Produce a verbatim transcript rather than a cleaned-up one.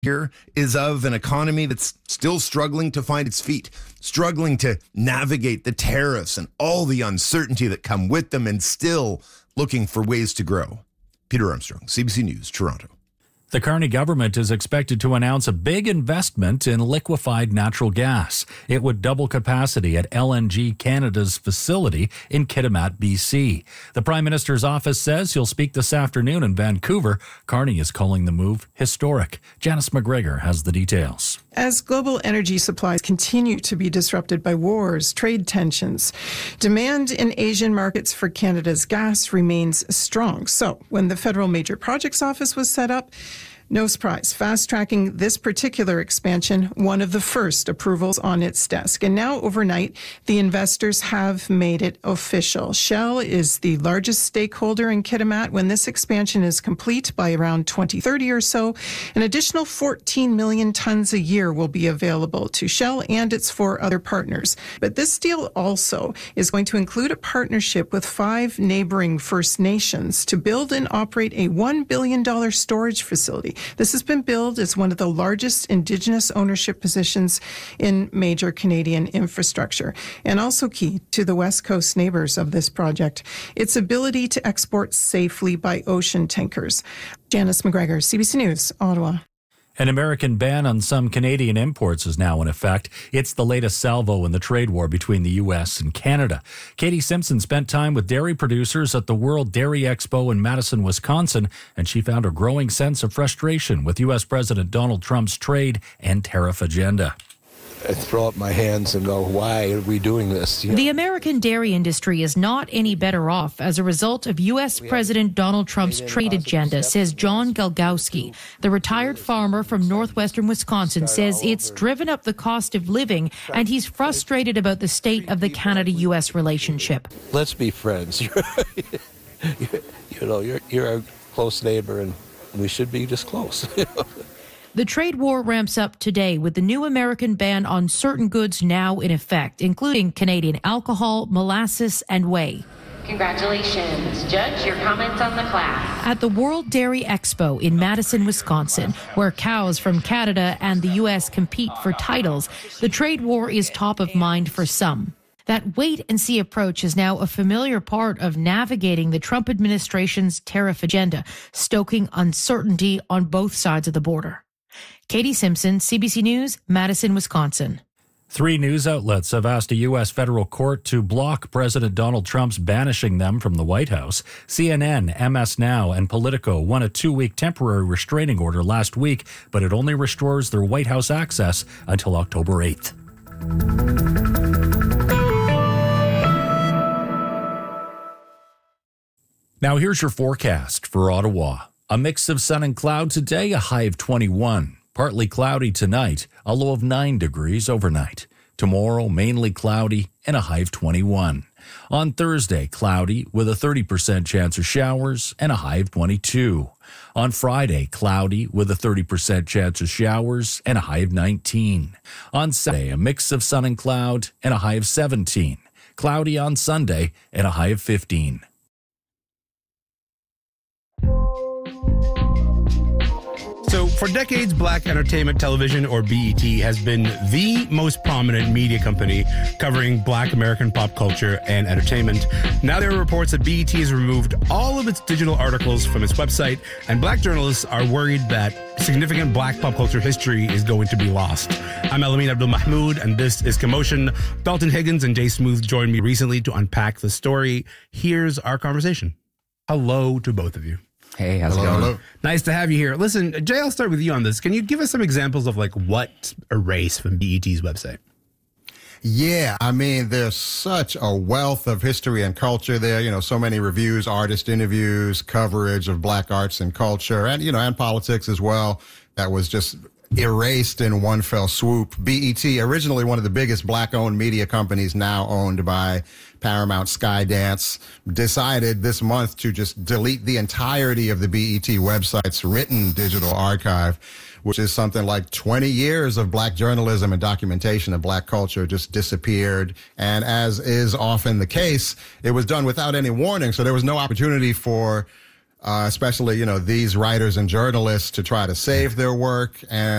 here is of an economy that's still struggling to find its feet, struggling to navigate the tariffs and all the uncertainty that come with them, and still looking for ways to grow. Peter Armstrong, C B C News, Toronto. The Carney government is expected to announce a big investment in liquefied natural gas. It would double capacity at L N G Canada's facility in Kitimat, B C. The Prime Minister's office says he'll speak this afternoon in Vancouver. Carney is calling the move historic. Janice McGregor has the details. As global energy supplies continue to be disrupted by wars, trade tensions, demand in Asian markets for Canada's gas remains strong. So when the Federal Major Projects Office was set up, no surprise, fast-tracking this particular expansion, one of the first approvals on its desk. And now, overnight, the investors have made it official. Shell is the largest stakeholder in Kitimat. When this expansion is complete by around twenty thirty or so, an additional fourteen million tons a year will be available to Shell and its four other partners. But this deal also is going to include a partnership with five neighboring First Nations to build and operate a one billion dollars storage facility. This has been billed as one of the largest Indigenous ownership positions in major Canadian infrastructure, and also key to the West Coast neighbors of this project, its ability to export safely by ocean tankers. Janice McGregor, C B C News, Ottawa. An American ban on some Canadian imports is now in effect. It's the latest salvo in the trade war between the U S and Canada. Katie Simpson spent time with dairy producers at the World Dairy Expo in Madison, Wisconsin, and she found a growing sense of frustration with U S President Donald Trump's trade and tariff agenda. I throw up my hands and go, why are we doing this? You know? The American dairy industry is not any better off as a result of U S President Donald Trump's trade agenda, says John Galgowski. The retired farmer from northwestern Wisconsin says it's driven up the cost of living, and he's frustrated about the state of the Canada-U S relationship. Let's be friends. You're, you know, you're, you're a close neighbor, and we should be just close. You know? The trade war ramps up today with the new American ban on certain goods now in effect, including Canadian alcohol, molasses, and whey. Congratulations. Judge, your comments on the class. At the World Dairy Expo in Madison, Wisconsin, where cows from Canada and the U S compete for titles, the trade war is top of mind for some. That wait-and-see approach is now a familiar part of navigating the Trump administration's tariff agenda, stoking uncertainty on both sides of the border. Katie Simpson, C B C News, Madison, Wisconsin. Three news outlets have asked a U S federal court to block President Donald Trump's banishing them from the White House. C N N, M S Now, and Politico won a two-week temporary restraining order last week, but it only restores their White House access until October eighth. Now here's your forecast for Ottawa. A mix of sun and cloud today, a high of twenty-one. Partly cloudy tonight, a low of nine degrees overnight. Tomorrow, mainly cloudy and a high of twenty-one. On Thursday, cloudy with a thirty percent chance of showers and a high of twenty-two. On Friday, cloudy with a thirty percent chance of showers and a high of nineteen. On Saturday, a mix of sun and cloud and a high of seventeen. Cloudy on Sunday and a high of fifteen. So for decades, Black Entertainment Television, or B E T, has been the most prominent media company covering Black American pop culture and entertainment. Now there are reports that B E T has removed all of its digital articles from its website, and Black journalists are worried that significant Black pop culture history is going to be lost. I'm Elamin Abdul-Mahmoud, and this is Commotion. Belton Higgins and Jay Smooth joined me recently to unpack the story. Here's our conversation. Hello to both of you. Hey, how's hello, it going? Hello. Nice to have you here. Listen, Jay, I'll start with you on this. Can you give us some examples of like what erased from B E T's website? Yeah, I mean, there's such a wealth of history and culture there. You know, so many reviews, artist interviews, coverage of Black arts and culture, and, you know, and politics as well. That was just erased in one fell swoop. B E T, originally one of the biggest Black-owned media companies, now owned by Paramount Skydance, decided this month to just delete the entirety of the B E T website's written digital archive, which is something like twenty years of Black journalism and documentation of Black culture just disappeared. And as is often the case, it was done without any warning. So there was no opportunity for uh, especially, you know, these writers and journalists to try to save their work. And